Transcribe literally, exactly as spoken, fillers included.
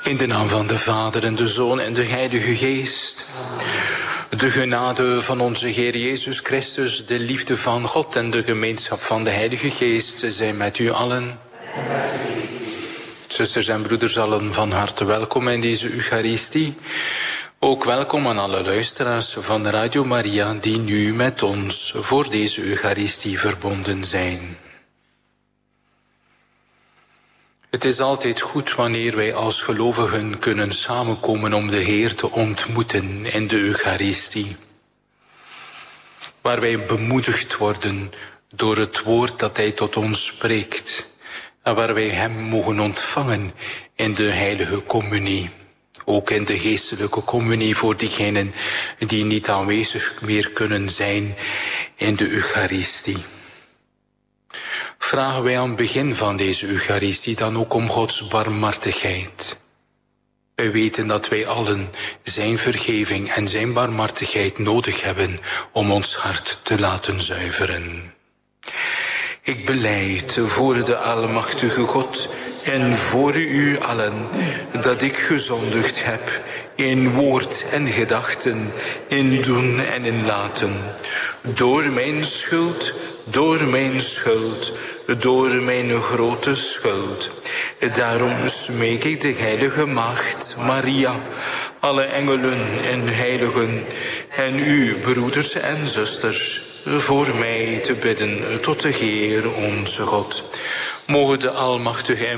In de naam van de Vader en de Zoon en de Heilige Geest. De genade van onze Heer Jezus Christus, de liefde van God en de gemeenschap van de Heilige Geest zijn met u allen. Zusters en broeders allen, van harte welkom in deze Eucharistie. Ook welkom aan alle luisteraars van Radio Maria die nu met ons voor deze Eucharistie verbonden zijn. Het is altijd goed wanneer wij als gelovigen kunnen samenkomen om de Heer te ontmoeten in de Eucharistie. Waar wij bemoedigd worden door het woord dat Hij tot ons spreekt. En waar wij Hem mogen ontvangen in de heilige communie. Ook in de geestelijke communie voor diegenen die niet aanwezig meer kunnen zijn in de Eucharistie. Vragen wij aan het begin van deze Eucharistie dan ook om Gods barmhartigheid. Wij weten dat wij allen zijn vergeving en zijn barmhartigheid nodig hebben om ons hart te laten zuiveren. Ik belijd voor de Almachtige God en voor u allen dat ik gezondigd heb in woord en gedachten, in doen en in laten. Door mijn schuld, door mijn schuld, door mijn grote schuld. Daarom smeek ik de heilige Maagd Maria, alle engelen en heiligen en u, broeders en zusters, voor mij te bidden tot de Heer onze God. Mogen de Almachtige